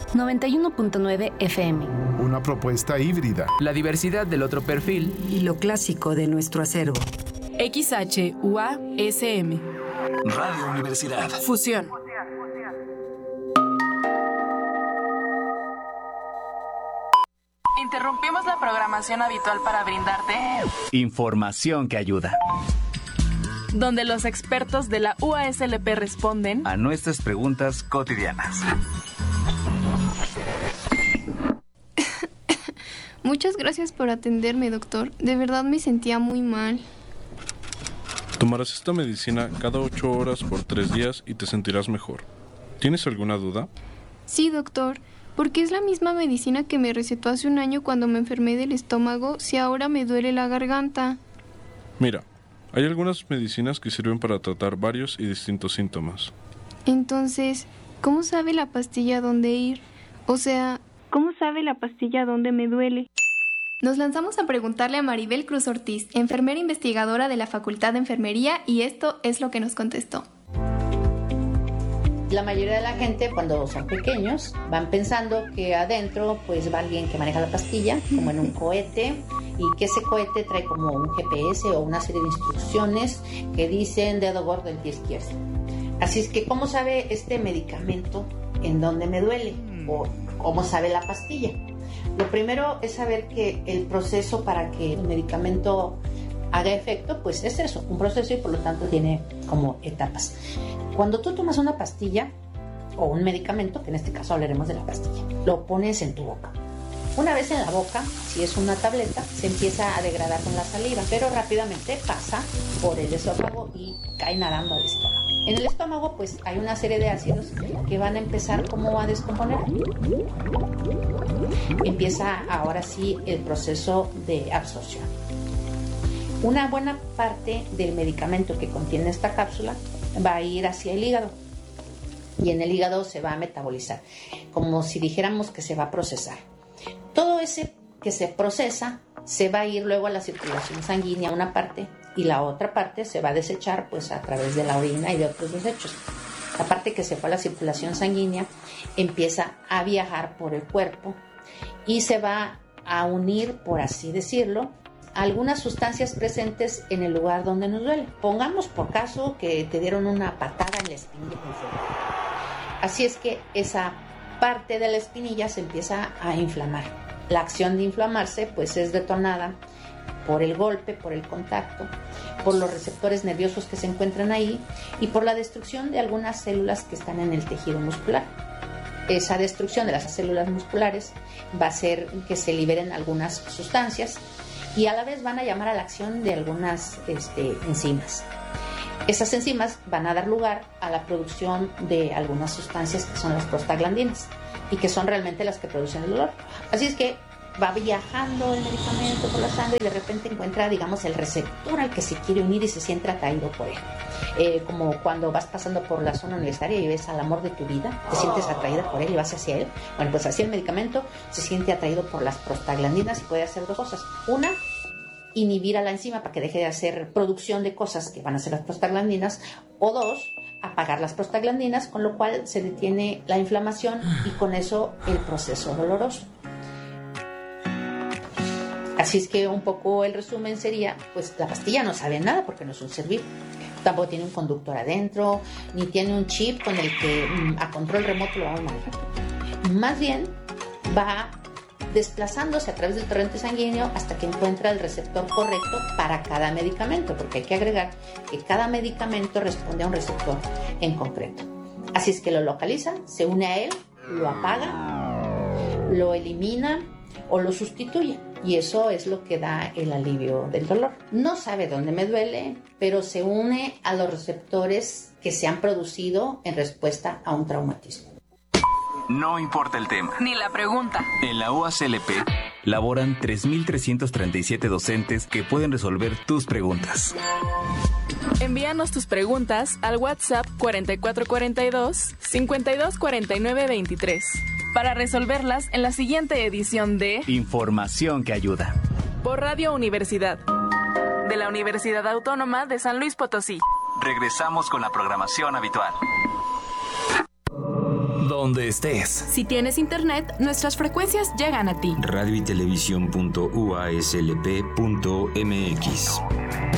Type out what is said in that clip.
91.9 FM. Una propuesta híbrida. La diversidad del otro perfil. Y lo clásico de nuestro acervo. XHUASM. Radio Universidad. Fusión. Interrumpimos la programación habitual para brindarte información que ayuda, donde los expertos de la UASLP responden a nuestras preguntas cotidianas. Muchas gracias por atenderme, doctor. De verdad me sentía muy mal. Tomarás esta medicina cada 8 horas por 3 días y te sentirás mejor. ¿Tienes alguna duda? Sí, doctor. ¿Por qué es la misma medicina que me recetó hace un año cuando me enfermé del estómago si ahora me duele la garganta? Mira, hay algunas medicinas que sirven para tratar varios y distintos síntomas. Entonces, ¿cómo sabe la pastilla dónde ir? O sea, ¿cómo sabe la pastilla dónde me duele? Nos lanzamos a preguntarle a Maribel Cruz Ortiz, enfermera investigadora de la Facultad de Enfermería, y esto es lo que nos contestó. La mayoría de la gente, cuando son pequeños, van pensando que adentro pues va alguien que maneja la pastilla, como en un cohete, y que ese cohete trae como un GPS o una serie de instrucciones que dicen dedo gordo el pie izquierdo. Así es que, ¿cómo sabe este medicamento en dónde me duele? ¿O cómo sabe la pastilla? Lo primero es saber que el proceso para que el medicamento haga efecto, pues es eso, un proceso, y por lo tanto tiene como etapas. Cuando tú tomas una pastilla o un medicamento, que en este caso hablaremos de la pastilla, lo pones en tu boca. Una vez en la boca, si es una tableta, se empieza a degradar con la saliva, pero rápidamente pasa por el esófago y cae nadando al estómago. En el estómago, pues hay una serie de ácidos que van a empezar como a descomponer. Empieza ahora sí el proceso de absorción. Una buena parte del medicamento que contiene esta cápsula va a ir hacia el hígado, y en el hígado se va a metabolizar, como si dijéramos que se va a procesar. Todo ese que se procesa se va a ir luego a la circulación sanguínea, una parte, y la otra parte se va a desechar pues a través de la orina y de otros desechos. La parte que se fue a la circulación sanguínea empieza a viajar por el cuerpo y se va a unir, por así decirlo, algunas sustancias presentes en el lugar donde nos duele. Pongamos por caso que te dieron una patada en la espinilla muy fuerte. Así es que esa parte de la espinilla se empieza a inflamar. La acción de inflamarse pues es detonada por el golpe, por el contacto, por los receptores nerviosos que se encuentran ahí y por la destrucción de algunas células que están en el tejido muscular. Esa destrucción de las células musculares va a hacer que se liberen algunas sustancias y a la vez van a llamar a la acción de algunas enzimas. Esas enzimas van a dar lugar a la producción de algunas sustancias que son las prostaglandinas y que son realmente las que producen el dolor. Así es que va viajando el medicamento por la sangre y de repente encuentra, digamos, el receptor al que se quiere unir y se siente atraído por él. Como cuando vas pasando por la zona universitaria y ves al amor de tu vida, te sientes atraída por él y vas hacia él. Bueno, pues así el medicamento se siente atraído por las prostaglandinas y puede hacer dos cosas. Una, inhibir a la enzima para que deje de hacer producción de cosas que van a ser las prostaglandinas, o dos, apagar las prostaglandinas, con lo cual se detiene la inflamación y con eso el proceso doloroso. Así es que un poco el resumen sería, pues la pastilla no sabe nada porque no es un ser vivo. Tampoco tiene un conductor adentro, ni tiene un chip con el que a control remoto lo vamos a manejar. Más bien va desplazándose a través del torrente sanguíneo hasta que encuentra el receptor correcto para cada medicamento, porque hay que agregar que cada medicamento responde a un receptor en concreto. Así es que lo localiza, se une a él, lo apaga, lo elimina o lo sustituye, y eso es lo que da el alivio del dolor. No sabe dónde me duele, pero se une a los receptores que se han producido en respuesta a un traumatismo. No importa el tema, ni la pregunta. En la UASLP laboran 3.337 docentes que pueden resolver tus preguntas. Envíanos tus preguntas al WhatsApp 4442-524923 para resolverlas en la siguiente edición de Información que ayuda. Por Radio Universidad, de la Universidad Autónoma de San Luis Potosí. Regresamos con la programación habitual. donde estés. Si tienes internet, nuestras frecuencias llegan a ti. Radio y televisión.uaslp.mx.